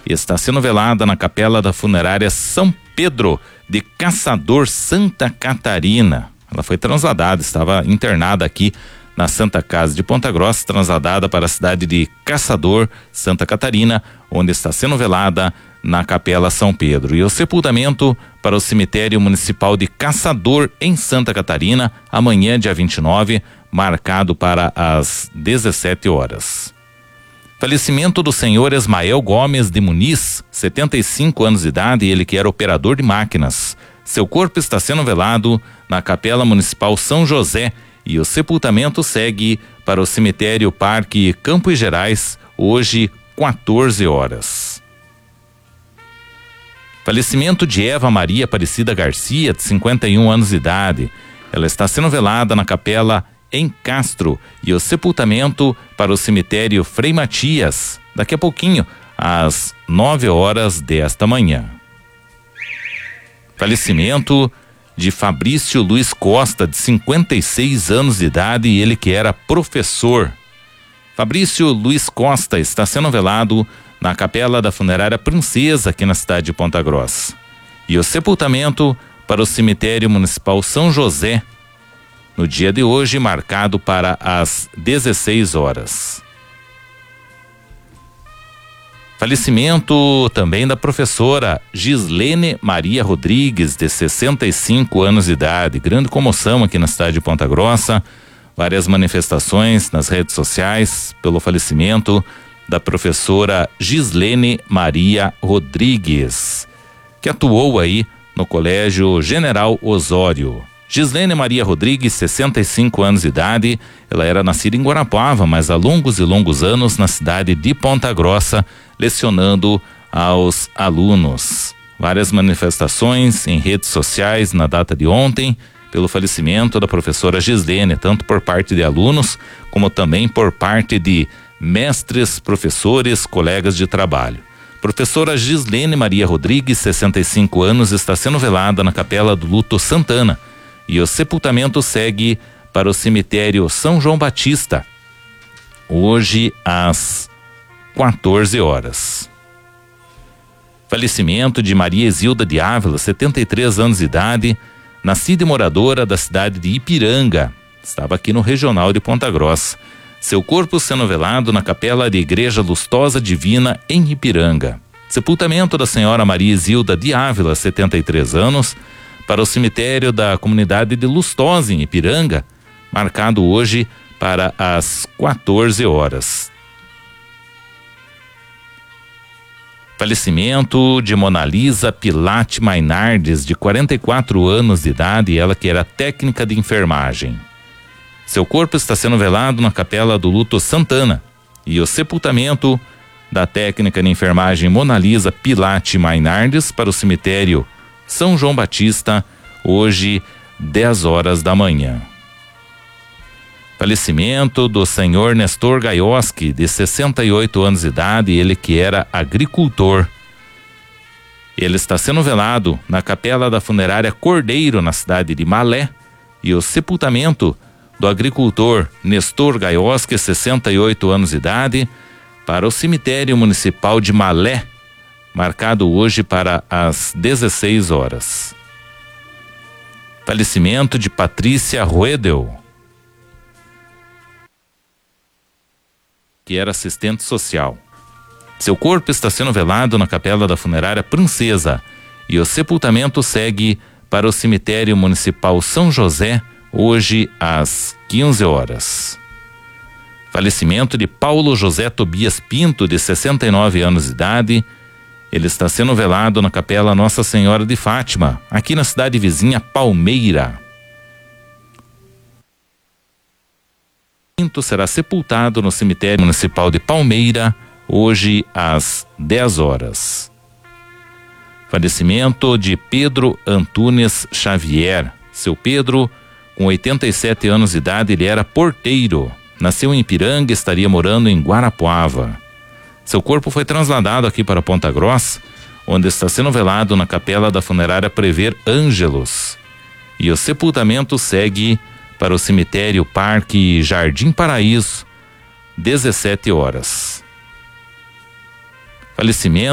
está sendo velada na capela da funerária São Pedro de Caçador, Santa Catarina. Ela foi transladada, estava internada aqui na Santa Casa de Ponta Grossa, transladada para a cidade de Caçador, Santa Catarina, onde está sendo velada na capela São Pedro. E o sepultamento para o cemitério municipal de Caçador, em Santa Catarina, amanhã, dia 29, marcado para as 17 horas. Falecimento do senhor Esmael Gomes de Muniz, 75 anos de idade, ele que era operador de máquinas. Seu corpo está sendo velado na Capela Municipal São José e o sepultamento segue para o cemitério Parque Campos Gerais, hoje, 14 horas. Falecimento de Eva Maria Aparecida Garcia, de 51 anos de idade. Ela está sendo velada na capela em Castro e o sepultamento para o cemitério Frei Matias, daqui a pouquinho, às 9 horas desta manhã. Falecimento de Fabrício Luiz Costa, de 56 anos de idade, e ele que era professor. Fabrício Luiz Costa está sendo velado na capela da funerária Princesa, aqui na cidade de Ponta Grossa. E o sepultamento para o cemitério municipal São José, no dia de hoje, marcado para as 16 horas. Falecimento também da professora Gislene Maria Rodrigues, de 65 anos de idade. Grande comoção aqui na cidade de Ponta Grossa. Várias manifestações nas redes sociais pelo falecimento da professora Gislene Maria Rodrigues, que atuou aí no Colégio General Osório. Gislene Maria Rodrigues, 65 anos de idade, ela era nascida em Guarapuava, mas há longos e longos anos na cidade de Ponta Grossa, lecionando aos alunos. Várias manifestações em redes sociais na data de ontem, pelo falecimento da professora Gislene, tanto por parte de alunos, como também por parte de mestres, professores, colegas de trabalho. Professora Gislene Maria Rodrigues, 65 anos, está sendo velada na Capela do Luto Santana, e o sepultamento segue para o cemitério São João Batista, hoje às 14 horas. Falecimento de Maria Isilda de Ávila, 73 anos de idade, nascida e moradora da cidade de Ipiranga, estava aqui no Regional de Ponta Grossa. Seu corpo sendo velado na capela da Igreja Lustosa Divina, em Ipiranga. Sepultamento da senhora Maria Isilda de Ávila, 73 anos, para o cemitério da comunidade de Lustosa, em Ipiranga, marcado hoje para as 14 horas. Falecimento de Monalisa Pilate Mainardes, de 44 anos de idade, ela que era técnica de enfermagem. Seu corpo está sendo velado na Capela do Luto Santana e o sepultamento da técnica de enfermagem Monalisa Pilate Mainardes para o cemitério São João Batista, hoje 10 horas da manhã. Falecimento do senhor Nestor Gaioski, de 68 anos de idade, ele que era agricultor. Ele está sendo velado na capela da funerária Cordeiro, na cidade de Malé, e o sepultamento do agricultor Nestor Gaioski, 68 anos de idade, para o cemitério municipal de Malé, marcado hoje para as 16 horas. Falecimento de Patrícia Ruedel, que era assistente social. Seu corpo está sendo velado na capela da funerária Princesa e o sepultamento segue para o cemitério municipal São José, hoje às 15 horas. Falecimento de Paulo José Tobias Pinto, de 69 anos de idade. Ele está sendo velado na capela Nossa Senhora de Fátima, aqui na cidade vizinha Palmeira. Pinto será sepultado no cemitério municipal de Palmeira, hoje às 10 horas. Falecimento de Pedro Antunes Xavier. Seu Pedro, com 87 anos de idade, ele era porteiro. Nasceu em Ipiranga e estaria morando em Guarapuava. Seu corpo foi trasladado aqui para Ponta Grossa, onde está sendo velado na capela da funerária Prever Ângelos. E o sepultamento segue para o cemitério Parque Jardim Paraíso, 17 horas. Falecimento